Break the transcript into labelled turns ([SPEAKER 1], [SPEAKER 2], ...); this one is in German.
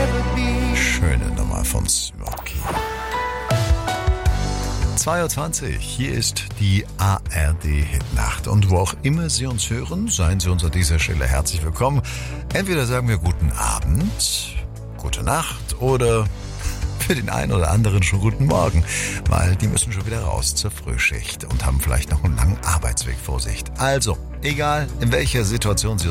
[SPEAKER 1] Schöne Nummer von Smokey. 2:20 Uhr, hier ist die ARD-Hitnacht. Und wo auch immer Sie uns hören, seien Sie uns an dieser Stelle herzlich willkommen. Entweder sagen wir guten Abend, gute Nacht oder für den einen oder anderen schon guten Morgen, weil die müssen schon wieder raus zur Frühschicht und haben vielleicht noch einen langen Arbeitsweg vor sich. Also, egal in welcher Situation Sie